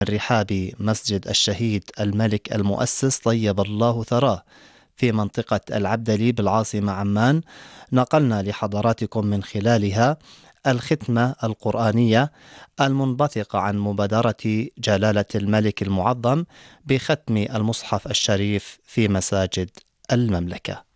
رحاب مسجد الشهيد الملك المؤسس طيب الله ثراه في منطقة العبدلي بالعاصمة عمان، نقلنا لحضراتكم من خلالها الختمة القرآنية المنبثقة عن مبادرة جلالة الملك المعظم بختم المصحف الشريف في مساجد المملكة.